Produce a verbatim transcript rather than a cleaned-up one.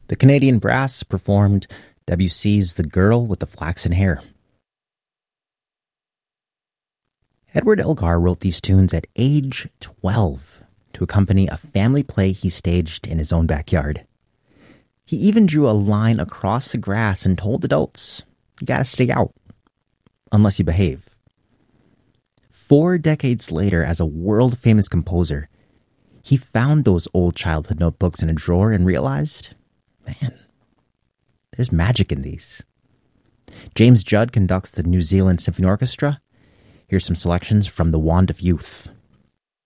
The Canadian Brass performed Debussy's The Girl with the Flaxen Hair. Edward Elgar wrote these tunes at age twelve to accompany a family play he staged in his own backyard. He even drew a line across the grass and told adults, "You gotta stay out, unless you behave." Four decades later, as a world-famous composer, he found those old childhood notebooks in a drawer and realized, man, there's magic in these. James Judd conducts the New Zealand Symphony Orchestra. Here's some selections from The Wand of Youth.